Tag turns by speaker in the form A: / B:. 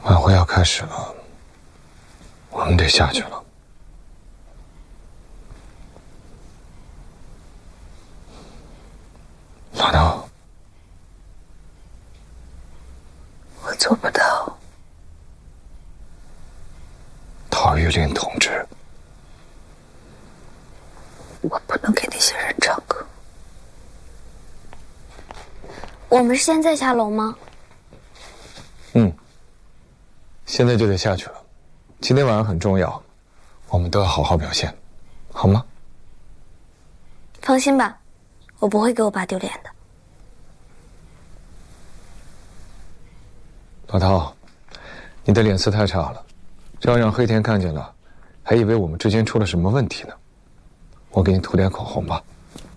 A: 晚会要开始了，我们得下去了。老娘，
B: 我做不到。
A: 陶玉玲同志，
B: 我不能给那些人唱歌。
C: 我们是现在下楼吗？
A: 现在就得下去了。今天晚上很重要，我们都要好好表现，好吗？
C: 放心吧，我不会给我爸丢脸的。
A: 老陶，你的脸色太差了，这要让黑田看见了，还以为我们之间出了什么问题呢。我给你涂点口红吧。